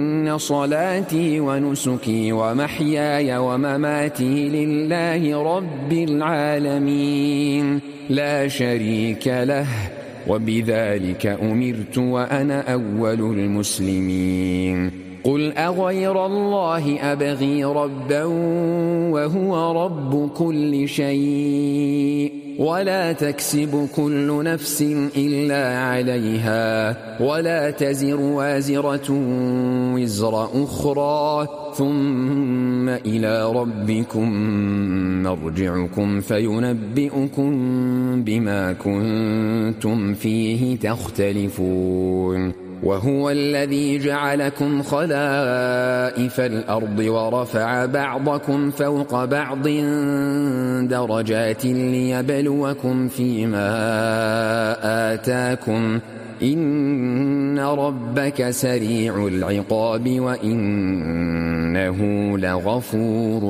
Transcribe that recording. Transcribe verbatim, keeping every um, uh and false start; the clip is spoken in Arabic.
إن صلاتي ونسكي ومحياي ومماتي لله رب العالمين لا شريك له وبذلك أمرت وأنا أول المسلمين قل أغير الله أبغي ربا وهو رب كل شيء ولا تكسب كل نفس إلا عليها ولا تزر وازرة وزر أخرى ثم إلى ربكم مرجعكم فينبئكم بما كنتم فيه تختلفون وهو الذي جعلكم خلائف الأرض ورفع بعضكم فوق بعض درجات ليبلوكم فيما آتاكم إن ربك سريع العقاب وإنه لغفور